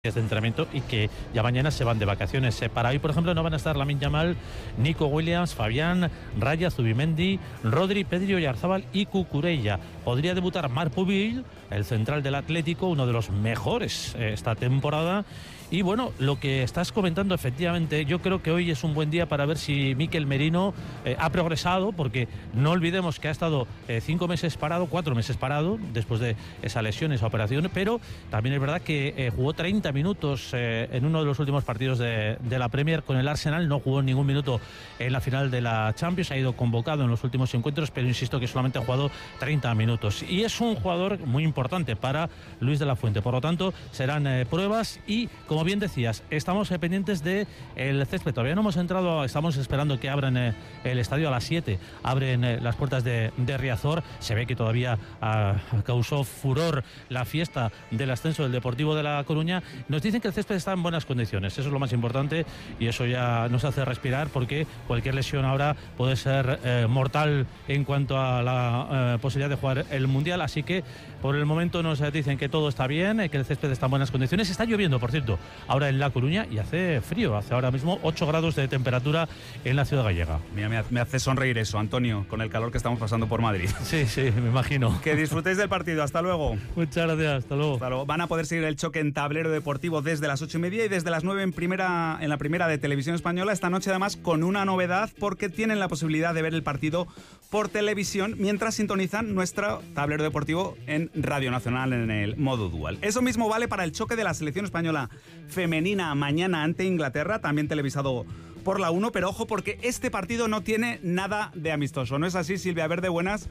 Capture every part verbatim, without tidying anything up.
de entrenamiento y que ya mañana se van de vacaciones. Para hoy, por ejemplo, no van a estar Lamine Yamal, Nico Williams, Fabián, Raya, Zubimendi, Rodri, Pedri, Oyarzabal y Cucurella. Podría debutar Marc Pubil, el central del Atlético, uno de los mejores eh, esta temporada. Y bueno, lo que estás comentando, efectivamente, yo creo que hoy es un buen día para ver si Mikel Merino eh, ha progresado, porque no olvidemos que ha estado eh, cinco meses parado, cuatro meses parado, después de esa lesión, esa operación, pero también es verdad que eh, jugó treinta minutos eh, en uno de los últimos partidos de, de la Premier con el Arsenal, no jugó ningún minuto en la final de la Champions, ha ido convocado en los últimos encuentros, pero insisto que solamente ha jugado treinta minutos. Y es un jugador muy importante para Luis de la Fuente, por lo tanto, serán eh, pruebas y, como Como bien decías, estamos eh, pendientes del césped. Todavía no hemos entrado, estamos esperando que abran eh, el estadio a las siete. Abren eh, las puertas de, de Riazor. Se ve que todavía ah, causó furor la fiesta del ascenso del Deportivo de La Coruña. Nos dicen que el césped está en buenas condiciones. Eso es lo más importante y eso ya nos hace respirar, porque cualquier lesión ahora puede ser eh, mortal en cuanto a la eh, posibilidad de jugar el Mundial. Así que por el momento nos dicen que todo está bien, eh, que el césped está en buenas condiciones. Está lloviendo, por cierto, ahora en La Coruña, y hace frío, hace ahora mismo ocho grados de temperatura en la ciudad gallega. Mira, me hace sonreír eso, Antonio, con el calor que estamos pasando por Madrid. Sí, sí, me imagino. Que disfrutéis del partido, hasta luego. Muchas gracias, hasta luego. Hasta luego. Van a poder seguir el choque en Tablero Deportivo desde las ocho y media y desde las nueve en, primera, en la primera de Televisión Española, esta noche además con una novedad, porque tienen la posibilidad de ver el partido por televisión mientras sintonizan nuestro Tablero Deportivo en Radio Nacional en el modo dual. Eso mismo vale para el choque de la selección española femenina mañana ante Inglaterra, también televisado por la uno, pero ojo porque este partido no tiene nada de amistoso. ¿No es así, Silvia Verde? Buenas.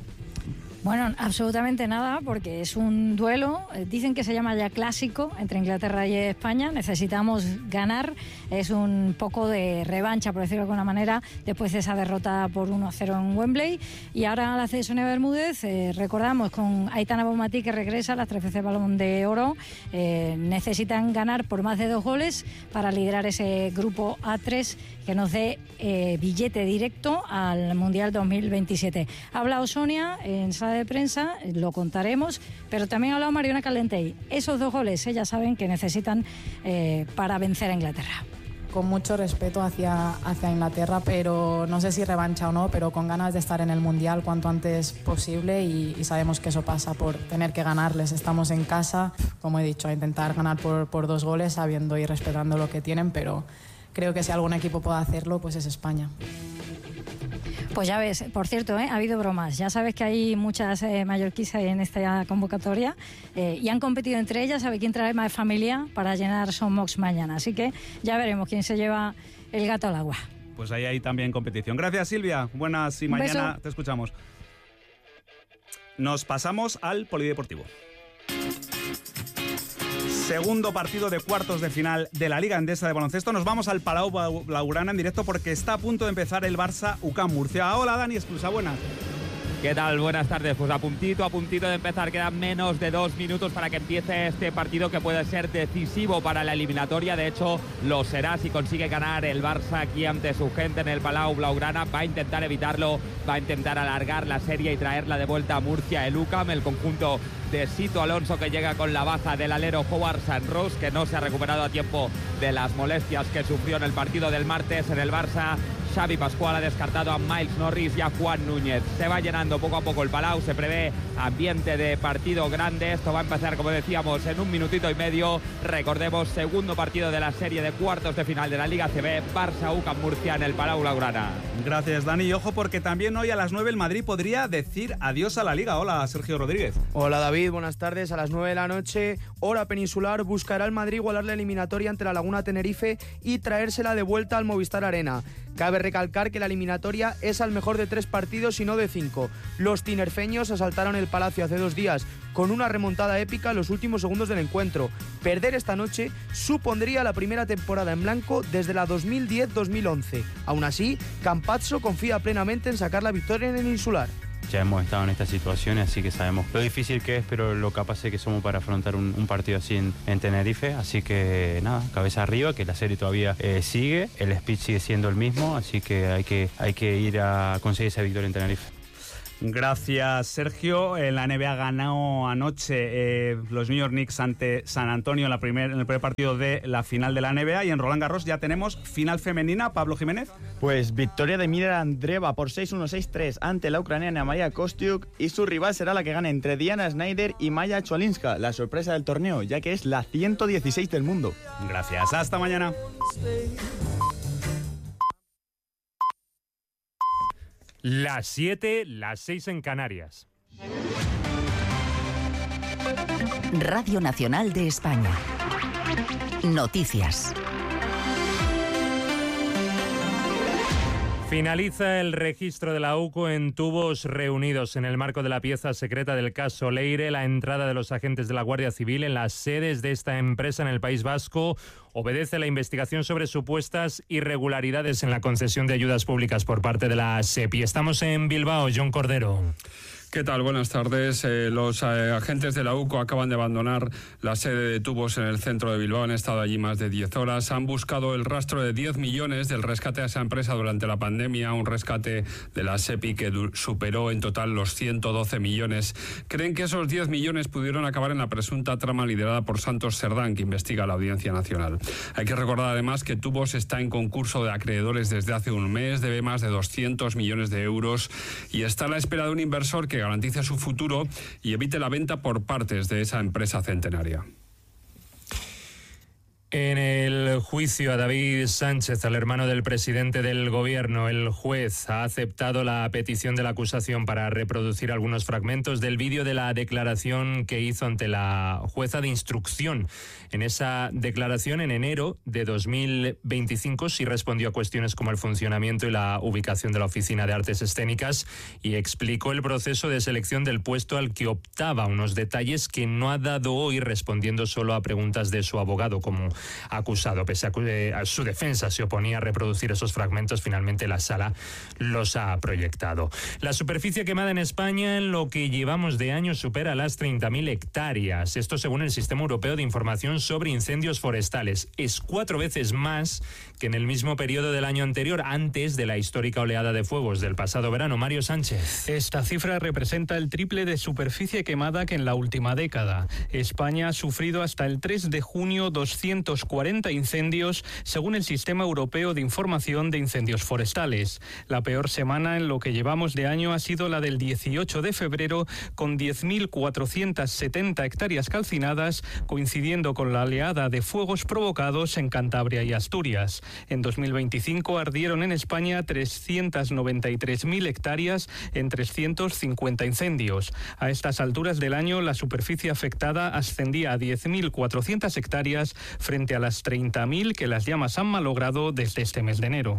Bueno, absolutamente nada, porque es un duelo, dicen que se llama ya clásico entre Inglaterra y España. Necesitamos ganar, es un poco de revancha, por decirlo de alguna manera, después de esa derrota por uno a cero en Wembley. Y ahora la hace Sonia Bermúdez, eh, recordamos, con Aitana Bonmatí, que regresa, las tres veces Balón de Oro. Eh, necesitan ganar por más de dos goles para liderar ese grupo A tres que nos dé eh, billete directo al Mundial dos mil veintisiete. Ha hablado Sonia en sala de prensa, lo contaremos, pero también ha hablado Mariona Calentey. Esos dos goles ellas saben que necesitan eh, para vencer a Inglaterra. Con mucho respeto hacia, hacia Inglaterra, pero no sé si revancha o no, pero con ganas de estar en el Mundial cuanto antes posible y, y sabemos que eso pasa por tener que ganarles. Estamos en casa, como he dicho, a intentar ganar por, por dos goles, sabiendo y respetando lo que tienen, pero creo que si algún equipo puede hacerlo, pues es España. Pues ya ves, por cierto, ¿eh? ha habido bromas. Ya sabes que hay muchas eh, mallorquíes en esta convocatoria eh, y han competido entre ellas a ver quién trae más familia para llenar Somox mañana. Así que ya veremos quién se lleva el gato al agua. Pues ahí hay también competición. Gracias, Silvia. Buenas y mañana beso. Te escuchamos. Nos pasamos al polideportivo. Segundo partido de cuartos de final de la Liga Endesa de baloncesto. Nos vamos al Palau Blaugrana en directo porque está a punto de empezar el Barça U C A M Murcia. Hola, Dani Esclusa, buenas. ¿Qué tal? Buenas tardes. Pues a puntito, a puntito de empezar. Quedan menos de dos minutos para que empiece este partido que puede ser decisivo para la eliminatoria. De hecho, lo será si consigue ganar el Barça aquí ante su gente en el Palau Blaugrana. Va a intentar evitarlo, va a intentar alargar la serie y traerla de vuelta a Murcia el U C A M, el conjunto de Sito Alonso, que llega con la baja del alero Howard Sanros, que no se ha recuperado a tiempo de las molestias que sufrió en el partido del martes. En el Barça, Xavi Pascual ha descartado a Miles Norris y a Juan Núñez. Se va llenando poco a poco el Palau, se prevé ambiente de partido grande. Esto va a empezar, como decíamos, en un minutito y medio. Recordemos, segundo partido de la serie de cuartos de final de la Liga A C B, Barça U C A M Murcia en el Palau Blaugrana. Gracias, Dani. Y ojo, porque también hoy a las nueve el Madrid podría decir adiós a la Liga. Hola, Sergio Rodríguez. Hola, David. Buenas tardes. A las nueve de la noche, hora peninsular, buscará el Madrid igualar la eliminatoria ante la Laguna Tenerife y traérsela de vuelta al Movistar Arena. Cabe recalcar que la eliminatoria es al mejor de tres partidos y no de cinco. Los tinerfeños asaltaron el Palacio hace dos días con una remontada épica en los últimos segundos del encuentro. Perder esta noche supondría la primera temporada en blanco desde la dos mil diez dos mil once. Aún así, Campazzo confía plenamente en sacar la victoria en el insular. Ya hemos estado en estas situaciones, así que sabemos lo difícil que es, pero lo capaces que somos para afrontar un, un partido así en, en Tenerife. Así que nada, cabeza arriba, que la serie todavía eh, sigue, el speech sigue siendo el mismo, así que hay que, hay que ir a conseguir esa victoria en Tenerife. Gracias, Sergio. En la N B A ganó anoche eh, los New York Knicks ante San Antonio en, la primer, en el primer partido de la final de la N B A, y en Roland Garros ya tenemos final femenina. Pablo Jiménez. Pues victoria de Mira Andreeva por seis uno seis tres ante la ucraniana Maria Kostyuk, y su rival será la que gane entre Diana Schneider y Maya Cholinska, la sorpresa del torneo, ya que es la ciento dieciséis del mundo. Gracias, hasta mañana. Las siete, las seis en Canarias. Radio Nacional de España. Noticias. Finaliza el registro de la U C O en tubos reunidos en el marco de la pieza secreta del caso Leire. La entrada de los agentes de la Guardia Civil en las sedes de esta empresa en el País Vasco obedece a la investigación sobre supuestas irregularidades en la concesión de ayudas públicas por parte de la SEPI. Estamos en Bilbao, John Cordero. ¿Qué tal? Buenas tardes. Eh, los eh, agentes de la U C O acaban de abandonar la sede de tubos en el centro de Bilbao. Han estado allí más de diez horas. Han buscado el rastro de diez millones del rescate a esa empresa durante la pandemia, un rescate de la SEPI que superó en total los ciento doce millones. Creen que esos diez millones pudieron acabar en la presunta trama liderada por Santos Cerdán, que investiga la Audiencia Nacional. Hay que recordar además que Tubos está en concurso de acreedores desde hace un mes, debe más de doscientos millones de euros y está a la espera de un inversor que garantice su futuro y evite la venta por partes de esa empresa centenaria. En el juicio a David Sánchez, al hermano del presidente del gobierno, el juez ha aceptado la petición de la acusación para reproducir algunos fragmentos del vídeo de la declaración que hizo ante la jueza de instrucción. En esa declaración, en enero de dos mil veinticinco, sí respondió a cuestiones como el funcionamiento y la ubicación de la Oficina de Artes Escénicas y explicó el proceso de selección del puesto al que optaba, unos detalles que no ha dado hoy respondiendo solo a preguntas de su abogado como acusado. Pese a que a su defensa se oponía a reproducir esos fragmentos, finalmente la sala los ha proyectado. La superficie quemada en España en lo que llevamos de año supera las treinta mil hectáreas. Esto según el Sistema Europeo de Información sobre Incendios Forestales. Es cuatro veces más que en el mismo periodo del año anterior, antes de la histórica oleada de fuegos del pasado verano. Mario Sánchez. Esta cifra representa el triple de superficie quemada que en la última década. España ha sufrido hasta el tres de junio doscientos cuarenta incendios, según el Sistema Europeo de Información de Incendios Forestales. La peor semana en lo que llevamos de año ha sido la del dieciocho de febrero, con diez mil cuatrocientas setenta hectáreas calcinadas, coincidiendo con la oleada de fuegos provocados en Cantabria y Asturias. En dos mil veinticinco ardieron en España trescientas noventa y tres mil hectáreas en trescientos cincuenta incendios. A estas alturas del año, la superficie afectada ascendía a diez mil cuatrocientas hectáreas frente a las treinta mil que las llamas han malogrado desde este mes de enero.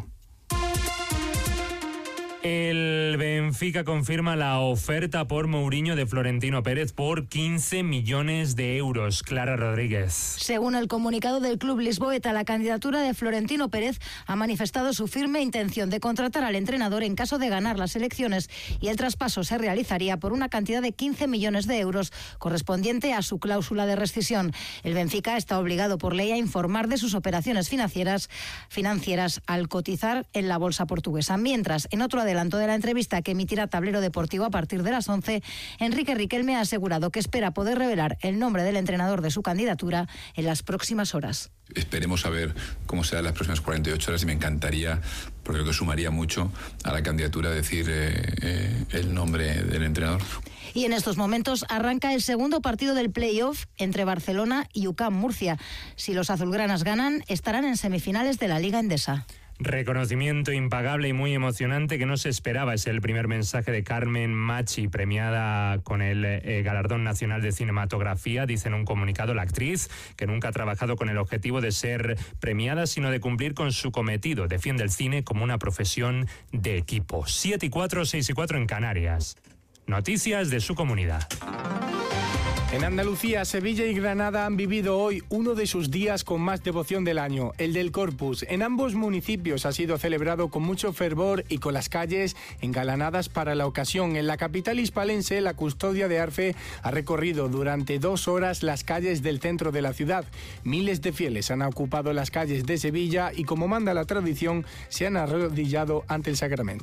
El Benfica confirma la oferta por Mourinho de Florentino Pérez por quince millones de euros. Clara Rodríguez. Según el comunicado del club lisboeta, la candidatura de Florentino Pérez ha manifestado su firme intención de contratar al entrenador en caso de ganar las elecciones, y el traspaso se realizaría por una cantidad de quince millones de euros, correspondiente a su cláusula de rescisión. El Benfica está obligado por ley a informar de sus operaciones financieras, financieras al cotizar en la bolsa portuguesa. Mientras, en otro adelanto de la entrevista que emitirá Tablero Deportivo a partir de las once, Enrique Riquelme ha asegurado que espera poder revelar el nombre del entrenador de su candidatura en las próximas horas. Esperemos a ver cómo será en las próximas cuarenta y ocho horas y me encantaría, porque creo que sumaría mucho a la candidatura, decir eh, eh, el nombre del entrenador. Y en estos momentos arranca el segundo partido del play-off entre Barcelona y U C A M Murcia. Si los azulgranas ganan, estarán en semifinales de la Liga Endesa. Reconocimiento impagable y muy emocionante que no se esperaba. Es el primer mensaje de Carmen Machi, premiada con el eh, Galardón Nacional de Cinematografía. Dice en un comunicado la actriz que nunca ha trabajado con el objetivo de ser premiada, sino de cumplir con su cometido. Defiende el cine como una profesión de equipo. siete y cuatro, seis y cuatro en Canarias. Noticias de su comunidad. En Andalucía, Sevilla y Granada han vivido hoy uno de sus días con más devoción del año, el del Corpus. En ambos municipios ha sido celebrado con mucho fervor y con las calles engalanadas para la ocasión. En la capital hispalense, la custodia de Arfe ha recorrido durante dos horas las calles del centro de la ciudad. Miles de fieles han ocupado las calles de Sevilla y, como manda la tradición, se han arrodillado ante el sacramento.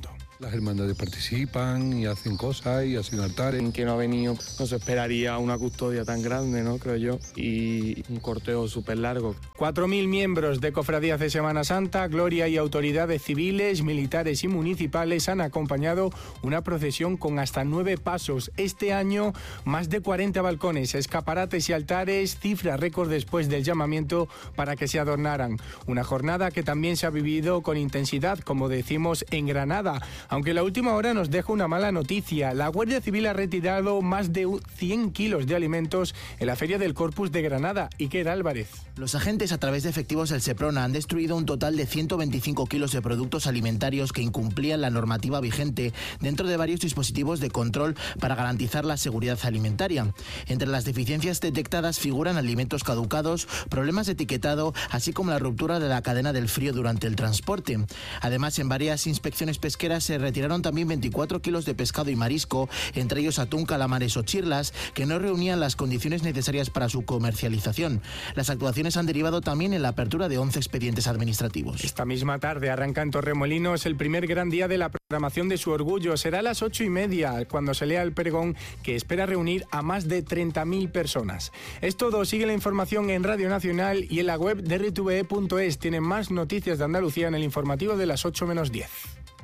Las hermandades participan y hacen cosas y hacen altares. Quien no ha venido no se esperaría una custodia tan grande, ¿no? Creo yo, y un cortejo súper largo. Cuatro mil miembros de cofradías de Semana Santa, Gloria y autoridades civiles, militares y municipales han acompañado una procesión con hasta nueve pasos. Este año, más de cuarenta balcones, escaparates y altares, cifra récord después del llamamiento para que se adornaran. Una jornada que también se ha vivido con intensidad, como decimos, en Granada. Aunque la última hora nos deja una mala noticia. La Guardia Civil ha retirado más de cien kilos de alimentos en la Feria del Corpus de Granada. Iker Álvarez. Los agentes, a través de efectivos del Seprona, han destruido un total de ciento veinticinco kilos de productos alimentarios que incumplían la normativa vigente dentro de varios dispositivos de control para garantizar la seguridad alimentaria. Entre las deficiencias detectadas figuran alimentos caducados, problemas de etiquetado, así como la ruptura de la cadena del frío durante el transporte. Además, en varias inspecciones pesqueras se retiraron también veinticuatro kilos de pescado y marisco, entre ellos atún, calamares o chirlas, que no reunían las condiciones necesarias para su comercialización. Las actuaciones han derivado también en la apertura de once expedientes administrativos. Esta misma tarde arranca en Torremolinos el primer gran día de la programación de Su Orgullo. Será a las ocho y media cuando se lea el pregón, que espera reunir a más de treinta mil personas. Es todo. Sigue la información en Radio Nacional y en la web de r t v e punto es. Tienen más noticias de Andalucía en el informativo de las ocho menos diez.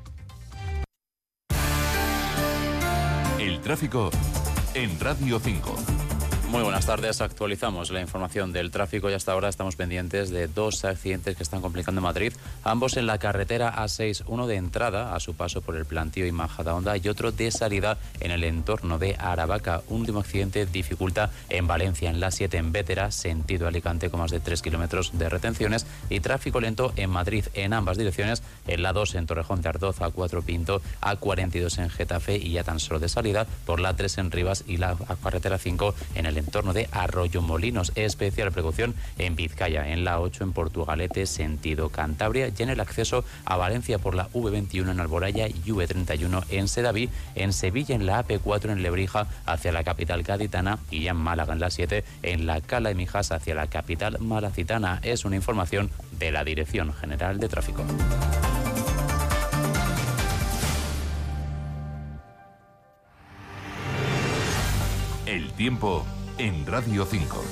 El tráfico en Radio cinco. Muy buenas tardes, actualizamos la información del tráfico y hasta ahora estamos pendientes de dos accidentes que están complicando Madrid, ambos en la carretera A seis, uno de entrada a su paso por el Plantío y Majadahonda y otro de salida en el entorno de Aravaca. Un último accidente dificulta en Valencia, en la siete en Bétera, sentido Alicante, con más de tres kilómetros de retenciones, y tráfico lento en Madrid en ambas direcciones, en la dos en Torrejón de Ardoz, A cuatro Pinto, A cuarenta y dos en Getafe y ya tan solo de salida por la tres en Rivas y la carretera cinco en el entorno de Arroyomolinos. Especial precaución en Vizcaya, en la ocho en Portugalete, sentido Cantabria, y en el acceso a Valencia por la V veintiuno en Alboraya y V treinta y uno en Sedaví, en Sevilla en la A P cuatro en Lebrija hacia la capital gaditana y ya en Málaga en la siete en la Cala de Mijas hacia la capital malacitana. Es una información de la Dirección General de Tráfico. El tiempo en Radio cinco.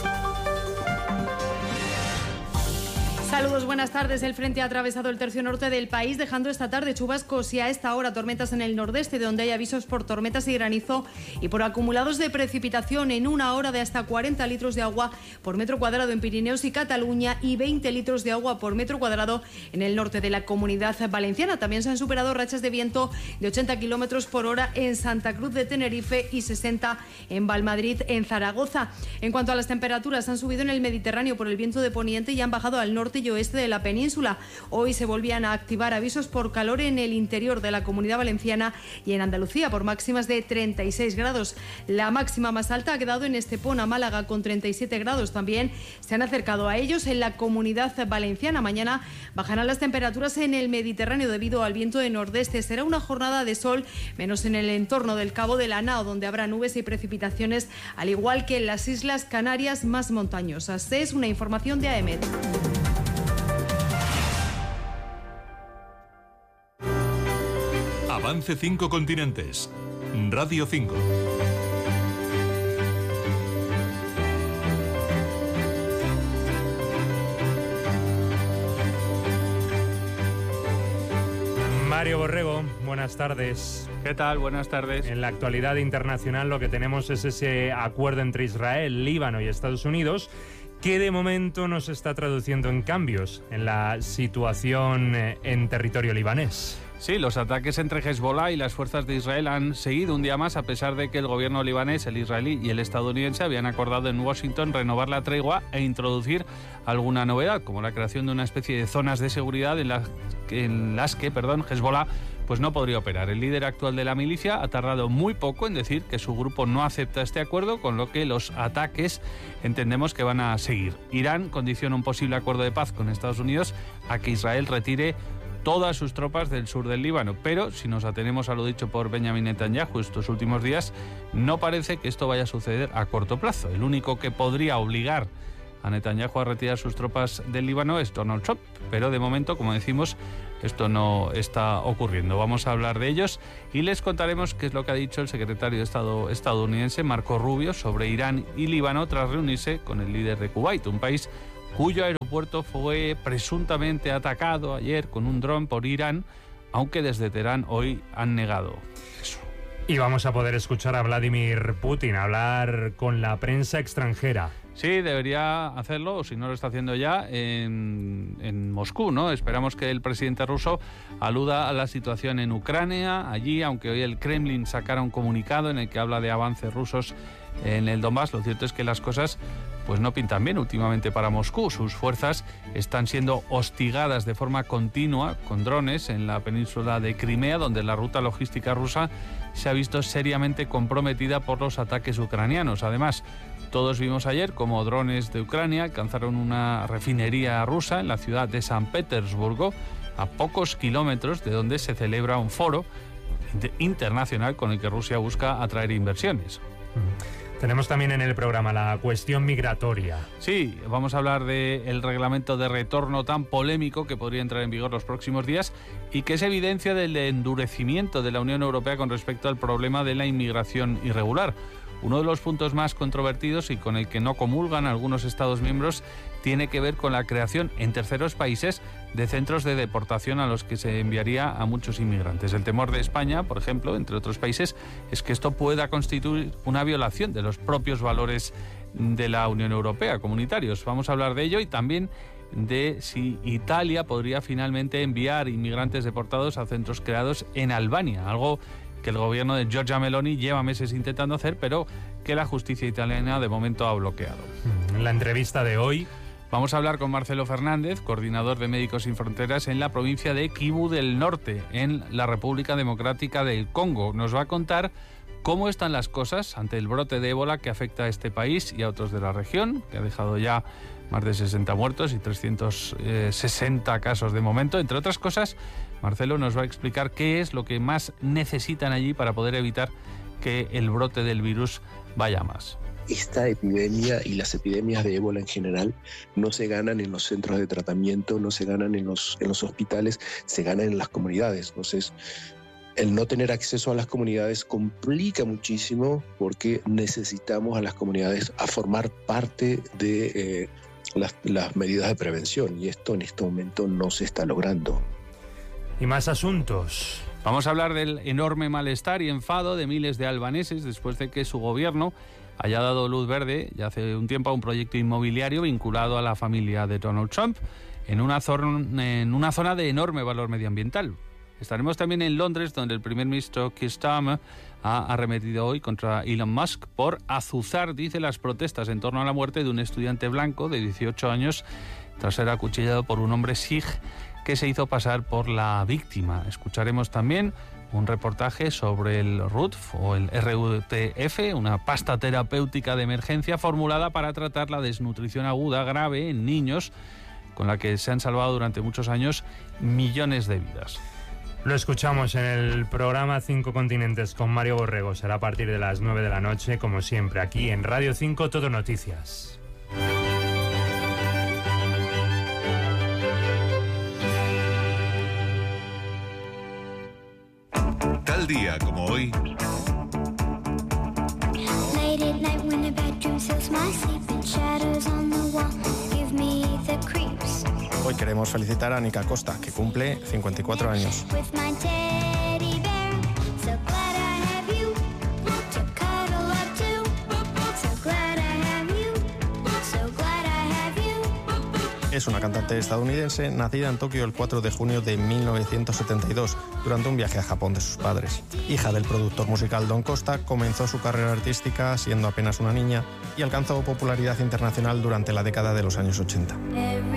Saludos, buenas tardes. El frente ha atravesado el tercio norte del país, dejando esta tarde chubascos y a esta hora tormentas en el nordeste, donde hay avisos por tormentas y granizo y por acumulados de precipitación en una hora de hasta cuarenta litros de agua por metro cuadrado en Pirineos y Cataluña y veinte litros de agua por metro cuadrado en el norte de la Comunidad Valenciana. También se han superado rachas de viento de ochenta kilómetros por hora en Santa Cruz de Tenerife y sesenta en Valmadrid, en Zaragoza. En cuanto a las temperaturas, han subido en el Mediterráneo por el viento de poniente y han bajado al norte y oeste de la península. Hoy se volvían a activar avisos por calor en el interior de la Comunidad Valenciana y en Andalucía por máximas de treinta y seis grados. La máxima más alta ha quedado en Estepona, Málaga, con treinta y siete grados. También se han acercado a ellos en la Comunidad Valenciana. Mañana bajarán las temperaturas en el Mediterráneo debido al viento de nordeste. Será una jornada de sol, menos en el entorno del Cabo de la Nao, donde habrá nubes y precipitaciones, al igual que en las Islas Canarias más montañosas. Es una información de A E M E T. Avance cinco continentes. Radio cinco. Mario Borrego, buenas tardes. ¿Qué tal? Buenas tardes. En la actualidad internacional lo que tenemos es ese acuerdo entre Israel, Líbano y Estados Unidos, que de momento no se está traduciendo en cambios en la situación en territorio libanés. Sí, los ataques entre Hezbollah y las fuerzas de Israel han seguido un día más, a pesar de que el gobierno libanés, el israelí y el estadounidense habían acordado en Washington renovar la tregua e introducir alguna novedad, como la creación de una especie de zonas de seguridad en las que, en las que perdón, Hezbollah pues no podría operar. El líder actual de la milicia ha tardado muy poco en decir que su grupo no acepta este acuerdo, con lo que los ataques entendemos que van a seguir. Irán condiciona un posible acuerdo de paz con Estados Unidos a que Israel retire todas sus tropas del sur del Líbano, pero si nos atenemos a lo dicho por Benjamin Netanyahu estos últimos días, no parece que esto vaya a suceder a corto plazo. El único que podría obligar a Netanyahu a retirar sus tropas del Líbano es Donald Trump. Pero de momento, como decimos, esto no está ocurriendo. Vamos a hablar de ellos y les contaremos qué es lo que ha dicho el secretario de Estado estadounidense, Marco Rubio, sobre Irán y Líbano tras reunirse con el líder de Kuwait, un país cuyo aeropuerto fue presuntamente atacado ayer con un dron por Irán, aunque desde Teherán hoy han negado eso. Y vamos a poder escuchar a Vladimir Putin hablar con la prensa extranjera. Sí, debería hacerlo, o si no lo está haciendo ya, en, en Moscú, ¿no? Esperamos que el presidente ruso aluda a la situación en Ucrania. Allí, aunque hoy el Kremlin sacara un comunicado en el que habla de avances rusos en el Donbass, lo cierto es que las cosas pues no pintan bien últimamente para Moscú. Sus fuerzas están siendo hostigadas de forma continua con drones en la península de Crimea, donde la ruta logística rusa se ha visto seriamente comprometida por los ataques ucranianos. Además, todos vimos ayer cómo drones de Ucrania alcanzaron una refinería rusa en la ciudad de San Petersburgo, a pocos kilómetros de donde se celebra un foro internacional con el que Rusia busca atraer inversiones. Tenemos también en el programa la cuestión migratoria. Sí, vamos a hablar del reglamento de retorno tan polémico que podría entrar en vigor los próximos días y que es evidencia del endurecimiento de la Unión Europea con respecto al problema de la inmigración irregular. Uno de los puntos más controvertidos y con el que no comulgan algunos Estados miembros tiene que ver con la creación en terceros países de centros de deportación a los que se enviaría a muchos inmigrantes. El temor de España, por ejemplo, entre otros países, es que esto pueda constituir una violación de los propios valores de la Unión Europea, comunitarios. Vamos a hablar de ello y también de si Italia podría finalmente enviar inmigrantes deportados a centros creados en Albania, algo que el gobierno de Giorgia Meloni lleva meses intentando hacer, pero que la justicia italiana de momento ha bloqueado. En la entrevista de hoy vamos a hablar con Marcelo Fernández, coordinador de Médicos Sin Fronteras en la provincia de Kivu del Norte, en la República Democrática del Congo. Nos va a contar cómo están las cosas ante el brote de ébola que afecta a este país y a otros de la región, que ha dejado ya más de sesenta muertos y trescientos sesenta casos de momento. Entre otras cosas, Marcelo nos va a explicar qué es lo que más necesitan allí para poder evitar que el brote del virus vaya más. Esta epidemia y las epidemias de ébola en general no se ganan en los centros de tratamiento, no se ganan en los, en los hospitales, se ganan en las comunidades. Entonces, el no tener acceso a las comunidades complica muchísimo porque necesitamos a las comunidades a formar parte de eh, las, las medidas de prevención y esto en este momento no se está logrando. Y más asuntos. Vamos a hablar del enorme malestar y enfado de miles de albaneses después de que su gobierno haya dado luz verde ya hace un tiempo a un proyecto inmobiliario vinculado a la familia de Donald Trump en una zona, en una zona de enorme valor medioambiental. Estaremos también en Londres, donde el primer ministro Keir Starmer ha arremetido hoy contra Elon Musk por azuzar, dice, las protestas en torno a la muerte de un estudiante blanco de dieciocho años tras ser acuchillado por un hombre sikh que se hizo pasar por la víctima. Escucharemos también un reportaje sobre el R U T F o el R U T F, una pasta terapéutica de emergencia formulada para tratar la desnutrición aguda grave en niños, con la que se han salvado durante muchos años millones de vidas. Lo escuchamos en el programa Cinco Continentes con Mario Borrego. Será a partir de las nueve de la noche, como siempre, aquí en Radio cinco, Todo Noticias. Tal día como hoy. Hoy queremos felicitar a Nica Costa, que cumple cincuenta y cuatro años. Es una cantante estadounidense nacida en Tokio el cuatro de junio de mil novecientos setenta y dos, durante un viaje a Japón de sus padres. Hija del productor musical Don Costa, comenzó su carrera artística siendo apenas una niña y alcanzó popularidad internacional durante la década de los años ochenta.